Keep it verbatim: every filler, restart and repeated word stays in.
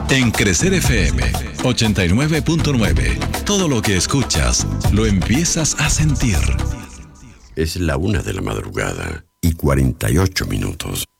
En Crecer F M ochenta y nueve punto nueve, todo lo que escuchas lo empiezas a sentir. Es la una de la madrugada y cuarenta y ocho minutos.